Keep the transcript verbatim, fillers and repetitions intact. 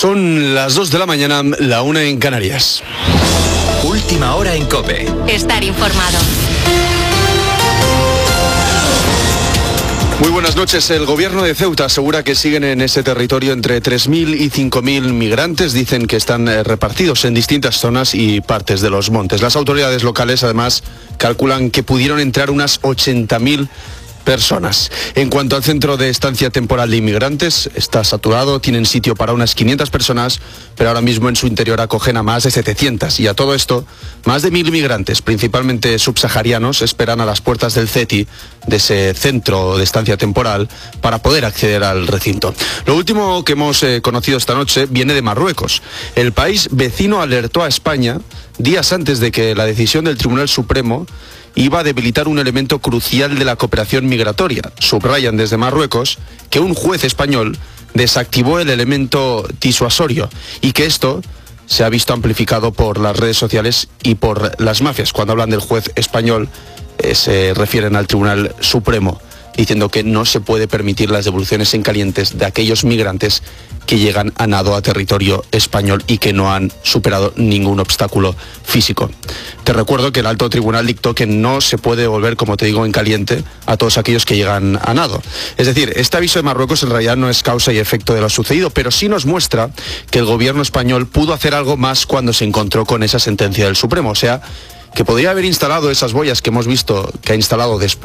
Son las dos de la mañana, la una en Canarias. Última hora en COPE. Estar informado. Muy buenas noches. El gobierno de Ceuta asegura que siguen en ese territorio entre tres mil y cinco mil migrantes. Dicen que están repartidos en distintas zonas y partes de los montes. Las autoridades locales, además, calculan que pudieron entrar unas ochenta mil personas. En cuanto al centro de estancia temporal de inmigrantes, está saturado, tienen sitio para unas quinientas personas, pero ahora mismo en su interior acogen a más de setecientas. Y a todo esto, más de mil migrantes, principalmente subsaharianos, esperan a las puertas del CETI, de ese centro de estancia temporal, para poder acceder al recinto. Lo último que hemos eh, conocido esta noche viene de Marruecos. El país vecino alertó a España días antes de que la decisión del Tribunal Supremo iba a debilitar un elemento crucial de la cooperación migratoria. Subrayan desde Marruecos que un juez español desactivó el elemento disuasorio y que esto se ha visto amplificado por las redes sociales y por las mafias. Cuando hablan del juez español eh, se refieren al Tribunal Supremo, diciendo que no se puede permitir las devoluciones en calientes de aquellos migrantes que llegan a nado a territorio español y que no han superado ningún obstáculo físico. Te recuerdo que el alto tribunal dictó que no se puede devolver, como te digo, en caliente a todos aquellos que llegan a nado. Es decir, este aviso de Marruecos en realidad no es causa y efecto de lo sucedido, pero sí nos muestra que el gobierno español pudo hacer algo más cuando se encontró con esa sentencia del Supremo. O sea, que podría haber instalado esas boyas que hemos visto que ha instalado después